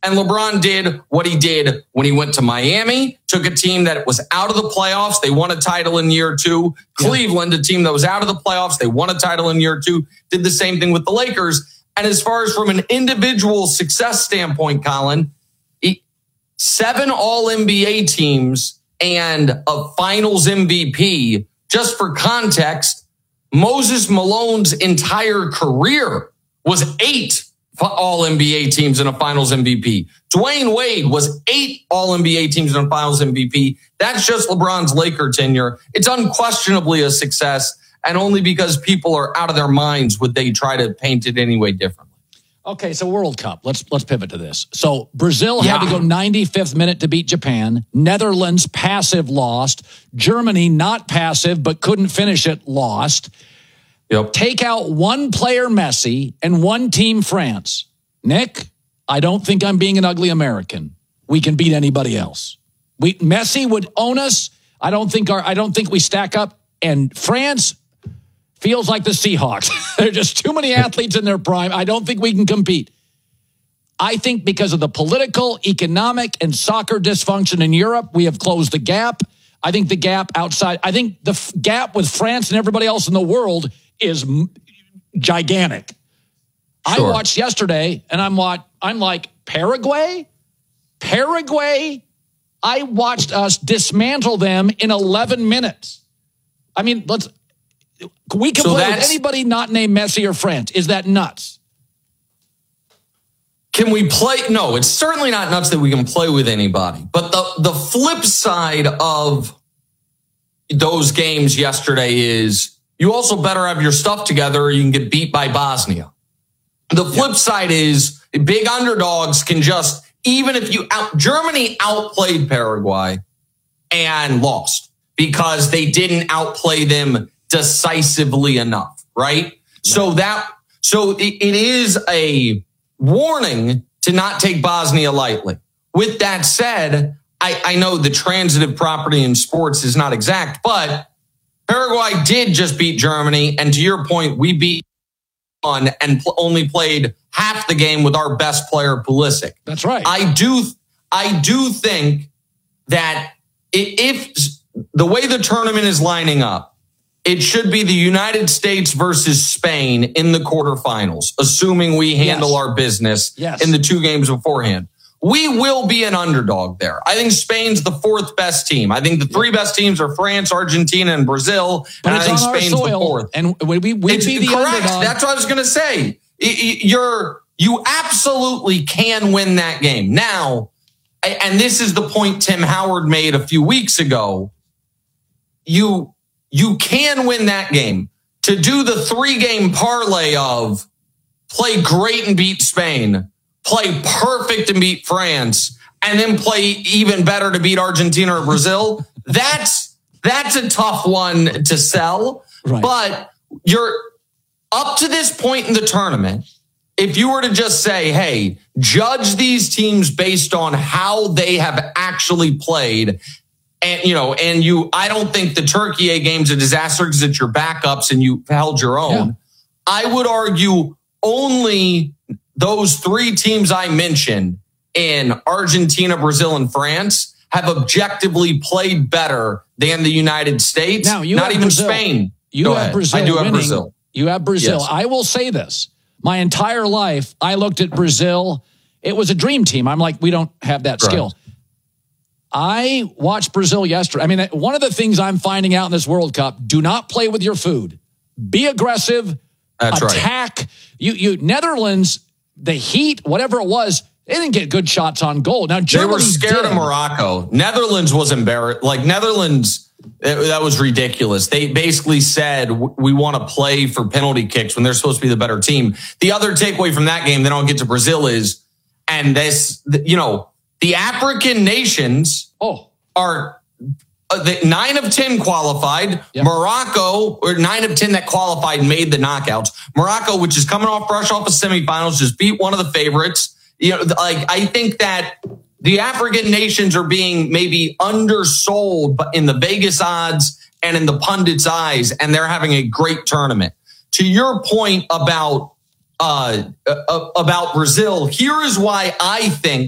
And LeBron did what he did when he went to Miami, took a team that was out of the playoffs. They won a title in year 2. Cleveland, a team that was out of the playoffs. They won a title in year 2, did the same thing with the Lakers. And as far as from an individual success standpoint, Colin, 7 All-NBA teams and a Finals MVP. Just for context, Moses Malone's entire career was 8 All-NBA teams and a Finals MVP. Dwayne Wade was 8 All-NBA teams and a Finals MVP. That's just LeBron's Laker tenure. It's unquestionably a success, and only because people are out of their minds would they try to paint it any way differently. Okay, so World Cup. Let's pivot to this. So Brazil had to go 95th minute to beat Japan. Netherlands passive lost. Germany not passive but couldn't finish it, lost. Yep. Take out one player, Messi, and one team, France. Nick, I don't think I'm being an ugly American. We can beat anybody else. Messi would own us. I don't think we stack up. And France feels like the Seahawks. There are just too many athletes in their prime. I don't think we can compete. I think because of the political, economic, and soccer dysfunction in Europe, we have closed the gap. I think the gap outside, I think the gap with France and everybody else in the world is gigantic. Sure. I watched yesterday, and I'm like, Paraguay? I watched us dismantle them in 11 minutes. I mean, we can play with anybody not named Messi or France. Is that nuts? Can we play? No, it's certainly not nuts that we can play with anybody. But the flip side of those games yesterday is you also better have your stuff together or you can get beat by Bosnia. The flip side is big underdogs can just, even if Germany outplayed Paraguay and lost because they didn't outplay them decisively enough, right? Yeah. So it is a warning to not take Bosnia lightly. With that said, I know the transitive property in sports is not exact, but Paraguay did just beat Germany. And to your point, we beat one and only played half the game with our best player, Pulisic. That's right. I do think that if the way the tournament is lining up, it should be the United States versus Spain in the quarterfinals, assuming we handle our business in the 2 games beforehand. We will be an underdog there. I think Spain's the 4th best team. I think the 3 best teams are France, Argentina, and Brazil. But and I think Spain's the 4th. And we'd be the correct. Underdog. That's what I was going to say. You absolutely can win that game. Now, and this is the point Tim Howard made a few weeks ago, you can win that game. To do the 3-game parlay of play great and beat Spain, play perfect and beat France, and then play even better to beat Argentina or Brazil, that's a tough one to sell. Right. But you're up to this point in the tournament, if you were to just say, hey, judge these teams based on how they have actually played, I don't think the Turkey A game's a disaster because it's your backups and you held your own. Yeah. I would argue only those 3 teams I mentioned in Argentina, Brazil, and France have objectively played better than the United States. Now, not even Brazil. Spain. You have Brazil. I do have Brazil. You have Brazil. Yes. I will say this. My entire life, I looked at Brazil. It was a dream team. I'm like, we don't have that skill. I watched Brazil yesterday. I mean, one of the things I'm finding out in this World Cup, do not play with your food. Be aggressive. That's attack. Right. You Netherlands, the Heat, whatever it was, they didn't get good shots on goal. Now, Germany they were scared of Morocco. Netherlands was embarrassed. Netherlands, that was ridiculous. They basically said, we want to play for penalty kicks when they're supposed to be the better team. The other takeaway from that game, then I'll get to Brazil is, the African nations are 9 of 10 qualified. Yep. Morocco, or 9 of 10 that qualified, made the knockouts. Morocco, which is coming fresh off of semifinals, just beat one of the favorites. I think that the African nations are being maybe undersold in the Vegas odds and in the pundits' eyes, and they're having a great tournament. To your point about Brazil, here is why I think